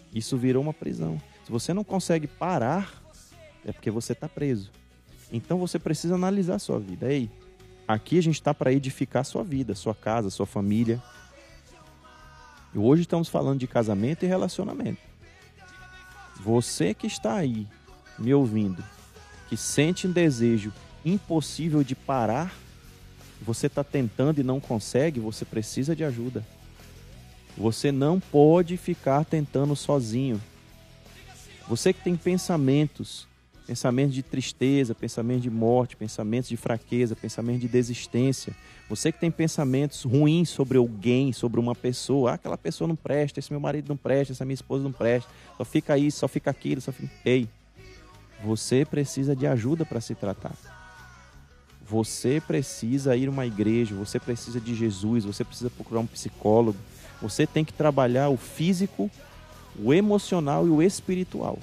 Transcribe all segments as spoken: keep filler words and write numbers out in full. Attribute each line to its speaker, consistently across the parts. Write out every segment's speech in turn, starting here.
Speaker 1: Isso virou uma prisão. Se você não consegue parar, é porque você está preso. Então você precisa analisar a sua vida. Ei, aqui a gente está para edificar a sua vida, sua casa, sua família. E hoje estamos falando de casamento e relacionamento. Você que está aí me ouvindo, que sente um desejo impossível de parar, você está tentando e não consegue, você precisa de ajuda. Você não pode ficar tentando sozinho. Você que tem pensamentos, pensamentos de tristeza, pensamentos de morte, pensamentos de fraqueza, pensamentos de desistência. Você que tem pensamentos ruins sobre alguém, sobre uma pessoa. Ah, aquela pessoa não presta, esse meu marido não presta, essa minha esposa não presta. Só fica isso, só fica aquilo, só fica... Ei, você precisa de ajuda para se tratar. Você precisa ir a uma igreja, você precisa de Jesus, você precisa procurar um psicólogo. Você tem que trabalhar o físico, o emocional e o espiritual.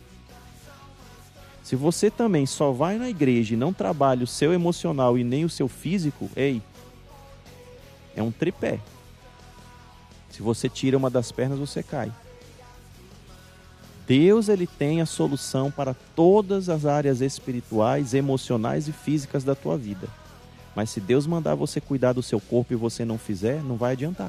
Speaker 1: Se você também só vai na igreja e não trabalha o seu emocional e nem o seu físico, ei, é um tripé. Se você tira uma das pernas, você cai. Deus, ele tem a solução para todas as áreas espirituais, emocionais e físicas da tua vida. Mas se Deus mandar você cuidar do seu corpo e você não fizer, não vai adiantar.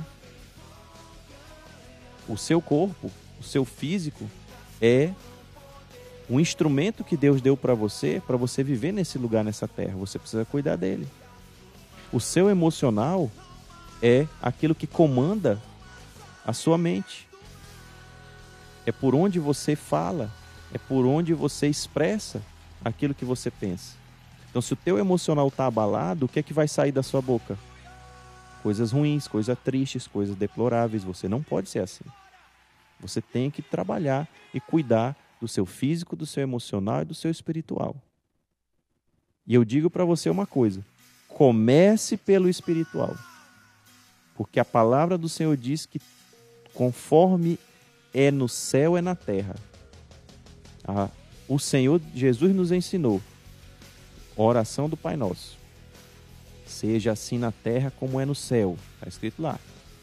Speaker 1: O seu corpo, o seu físico é um instrumento que Deus deu para você, para você viver nesse lugar, nessa terra. Você precisa cuidar dele. O seu emocional é aquilo que comanda a sua mente. É por onde você fala, é por onde você expressa aquilo que você pensa. Então, se o teu emocional está abalado, o que é que vai sair da sua boca? Coisas ruins, coisas tristes, coisas deploráveis. Você não pode ser assim. Você tem que trabalhar e cuidar do seu físico, do seu emocional e do seu espiritual. E eu digo para você uma coisa: comece pelo espiritual. Porque a palavra do Senhor diz que conforme é no céu, é na terra. Ah, o Senhor Jesus nos ensinou a oração do Pai Nosso. Seja assim na terra como é no céu. Está escrito lá.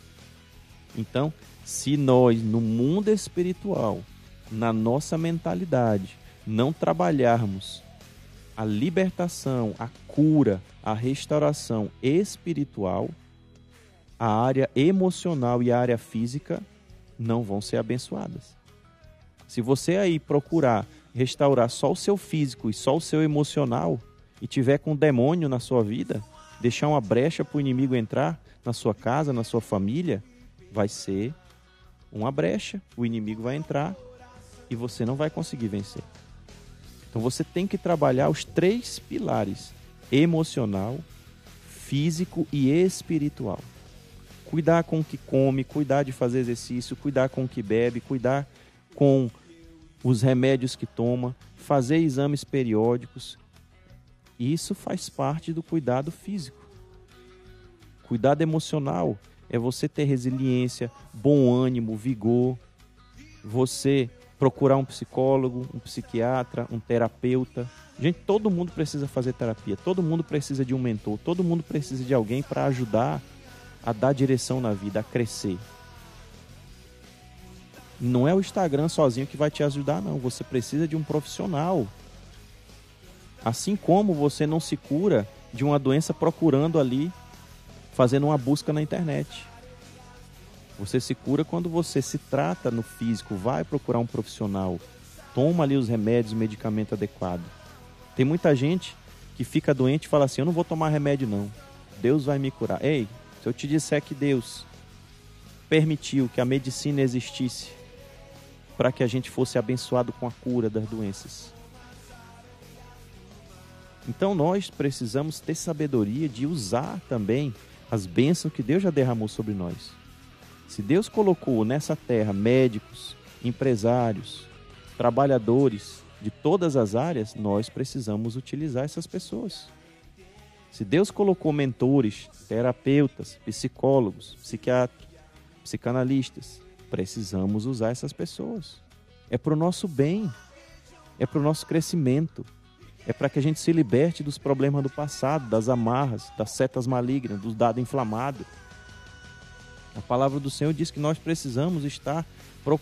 Speaker 1: Então, se nós, no mundo espiritual, na nossa mentalidade, não trabalharmos a libertação, a cura, a restauração espiritual, a área emocional e a área física não vão ser abençoadas. Se você aí procurar restaurar só o seu físico e só o seu emocional e tiver com um demônio na sua vida, deixar uma brecha para o inimigo entrar na sua casa, na sua família, vai ser uma brecha, o inimigo vai entrar e você não vai conseguir vencer. Então você tem que trabalhar os três pilares: emocional, físico e espiritual. Cuidar com o que come, cuidar de fazer exercício, cuidar com o que bebe, cuidar com os remédios que toma, fazer exames periódicos. Isso faz parte do cuidado físico. Cuidado emocional é você ter resiliência, bom ânimo, vigor. Você procurar um psicólogo, um psiquiatra, um terapeuta. Gente, todo mundo precisa fazer terapia, todo mundo precisa de um mentor, todo mundo precisa de alguém para ajudar a dar direção na vida, a crescer. Não é o Instagram sozinho que vai te ajudar, não. Você precisa de um profissional. Assim como você não se cura de uma doença procurando ali, fazendo uma busca na internet. Você se cura quando você se trata no físico, vai procurar um profissional, toma ali os remédios, o medicamento adequado. Tem muita gente que fica doente e fala assim: eu não vou tomar remédio não, Deus vai me curar. Ei, se eu te disser que Deus permitiu que a medicina existisse para que a gente fosse abençoado com a cura das doenças, então nós precisamos ter sabedoria de usar também as bênçãos que Deus já derramou sobre nós. Se Deus colocou nessa terra médicos, empresários, trabalhadores de todas as áreas, nós precisamos utilizar essas pessoas. Se Deus colocou mentores, terapeutas, psicólogos, psiquiatras, psicanalistas, precisamos usar essas pessoas. É para o nosso bem, é para o nosso crescimento, é para que a gente se liberte dos problemas do passado, das amarras, das setas malignas, do dado inflamado. A palavra do Senhor diz que nós precisamos estar